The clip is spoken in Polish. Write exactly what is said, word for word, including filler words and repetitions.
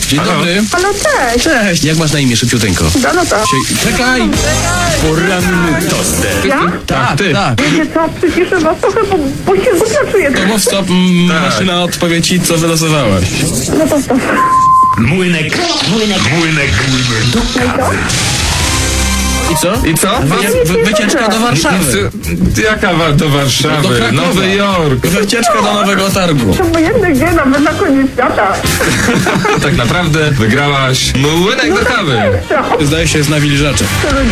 Dzień dobry. Halo, cześć. Cześć. Jak masz na imię, szybciuteńko? Dorota. Sie- Czekaj! Poranny toster. Ja? Tak, ty. Tak. Wiecie co, przyciszę was trochę, bo, bo się głupio czuję. To mów stop, m, maszyna odpowie ci, co wylosowałaś. No to stop. Młynek, młynek, młynek, młynek do kawy. I co? I co? Wy, wy, wycieczka do Warszawy. Jaka wa- do Warszawy? Do Krakowa. Nowy Jork. Wycieczka do Nowego Targu. To wojenny dzień, nawet na koniec świata. Tak naprawdę wygrałaś młynek do kawy. Ekstra. Zdaje się, jest na wilżacze.